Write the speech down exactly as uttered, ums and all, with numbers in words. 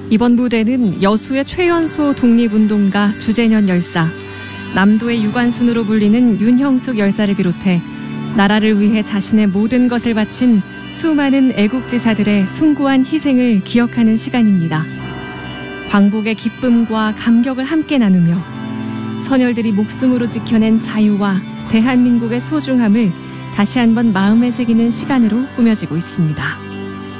이번 무대는 여수의 최연소 독립운동가 주재년 열사, 남도의 유관순으로 불리는 윤형숙 열사를 비롯해 나라를 위해 자신의 모든 것을 바친 수많은 애국지사들의 숭고한 희생을 기억하는 시간입니다. 광복의 기쁨과 감격을 함께 나누며 선열들이 목숨으로 지켜낸 자유와 대한민국의 소중함을 다시 한번 마음에 새기는 시간으로 꾸며지고 있습니다.